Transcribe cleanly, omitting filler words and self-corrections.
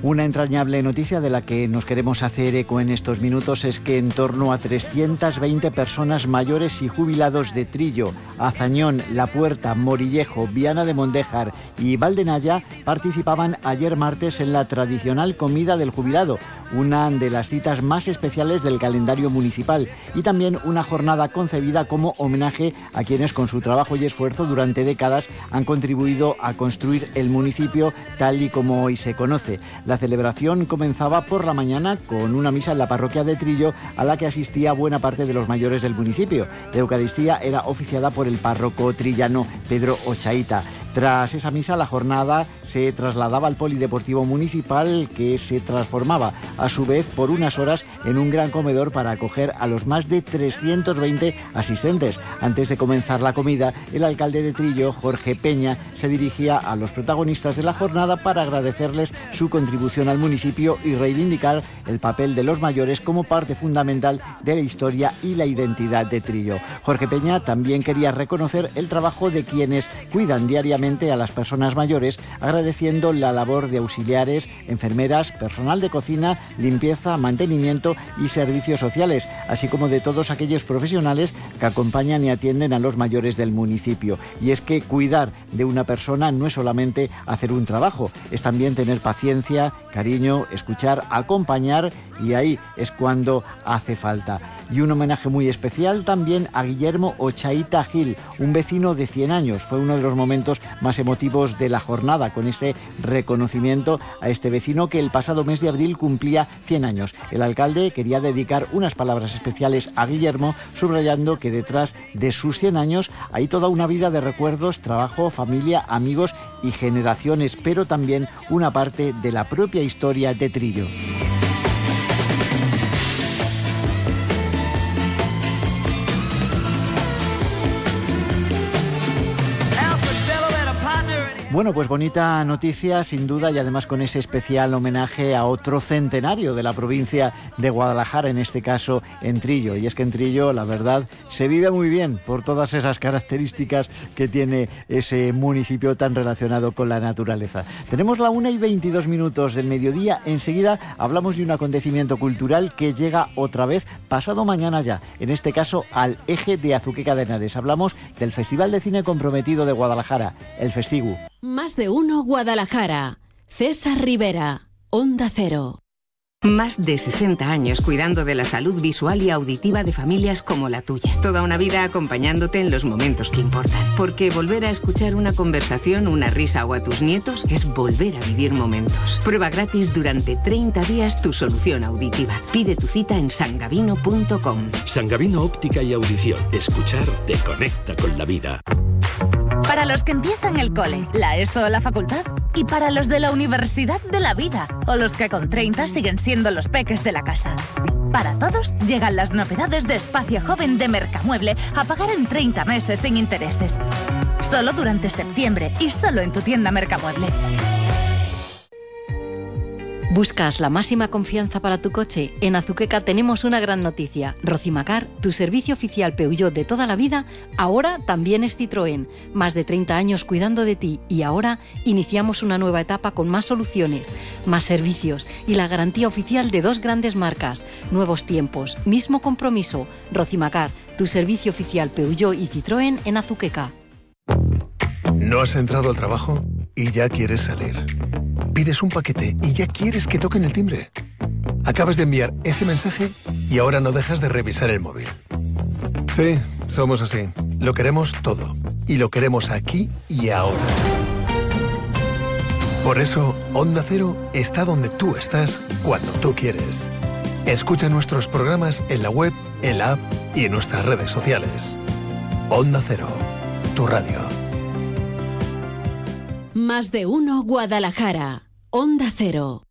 Una entrañable noticia de la que nos queremos hacer eco en estos minutos es que en torno a 320 personas mayores y jubilados de Trillo, Azañón, La Puerta, Morillejo, Viana de Mondéjar y Valdenaya participaban ayer martes en la tradicional comida del jubilado, una de las citas más especiales del calendario municipal, y también una jornada concebida como homenaje a quienes con su trabajo y esfuerzo durante décadas han contribuido a construir el municipio tal y como hoy se conoce. La celebración comenzaba por la mañana con una misa en la parroquia de Trillo a la que asistía buena parte de los mayores del municipio. La Eucaristía era oficiada por el párroco trillano Pedro Ochaíta. Tras esa misa, la jornada se trasladaba al Polideportivo Municipal, que se transformaba a su vez por unas horas en un gran comedor para acoger a los más de 320 asistentes. Antes de comenzar la comida, el alcalde de Trillo, Jorge Peña, se dirigía a los protagonistas de la jornada para agradecerles su contribución al municipio y reivindicar el papel de los mayores como parte fundamental de la historia y la identidad de Trillo. Jorge Peña también quería reconocer el trabajo de quienes cuidan diariamente a las personas mayores, agradeciendo la labor de auxiliares, enfermeras, personal de cocina, limpieza, mantenimiento y servicios sociales, así como de todos aquellos profesionales que acompañan y atienden a los mayores del municipio. Y es que cuidar de una persona no es solamente hacer un trabajo, es también tener paciencia, cariño, escuchar, acompañar, y ahí es cuando hace falta. Y un homenaje muy especial también a Guillermo Ochaíta Gil, un vecino de 100 años. Fue uno de los momentos más emotivos de la jornada, con ese reconocimiento a este vecino que el pasado mes de abril cumplía 100 años. El alcalde quería dedicar unas palabras especiales a Guillermo, subrayando que detrás de sus 100 años hay toda una vida de recuerdos, trabajo, familia, amigos y generaciones, pero también una parte de la propia historia de Trillo. Bueno, pues bonita noticia, sin duda, y además con ese especial homenaje a otro centenario de la provincia de Guadalajara, en este caso en Trillo. Y es que en Trillo, la verdad, se vive muy bien por todas esas características que tiene ese municipio tan relacionado con la naturaleza. Tenemos la 1:22 del mediodía. Enseguida hablamos de un acontecimiento cultural que llega otra vez pasado mañana ya, en este caso al eje de Azuqueca de Henares. Hablamos del Festival de Cine Comprometido de Guadalajara, el Festigu. Más de uno Guadalajara. César Rivera, Onda Cero. Más de 60 años cuidando de la salud visual y auditiva de familias como la tuya. Toda una vida acompañándote en los momentos que importan. Porque volver a escuchar una conversación, una risa o a tus nietos es volver a vivir momentos. Prueba gratis durante 30 días tu solución auditiva. Pide tu cita en sangavino.com. Sangavino Óptica y Audición. Escuchar te conecta con la vida. Para los que empiezan el cole, la ESO o la facultad. Y para los de la universidad de la vida. O los que con 30 siguen siendo los peques de la casa. Para todos llegan las novedades de Espacio Joven de Mercamueble a pagar en 30 meses sin intereses. Solo durante septiembre y solo en tu tienda Mercamueble. ¿Buscas la máxima confianza para tu coche? En Azuqueca tenemos una gran noticia. Rocimacar, tu servicio oficial Peugeot de toda la vida, ahora también es Citroën. Más de 30 años cuidando de ti y ahora iniciamos una nueva etapa con más soluciones, más servicios y la garantía oficial de 2 grandes marcas. Nuevos tiempos, mismo compromiso. Rocimacar, tu servicio oficial Peugeot y Citroën en Azuqueca. ¿No has entrado al trabajo y ya quieres salir? Pides un paquete y ya quieres que toquen el timbre. Acabas de enviar ese mensaje y ahora no dejas de revisar el móvil. Sí, somos así. Lo queremos todo. Y lo queremos aquí y ahora. Por eso, Onda Cero está donde tú estás cuando tú quieres. Escucha nuestros programas en la web, en la app y en nuestras redes sociales. Onda Cero, tu radio. Más de uno Guadalajara. Onda Cero.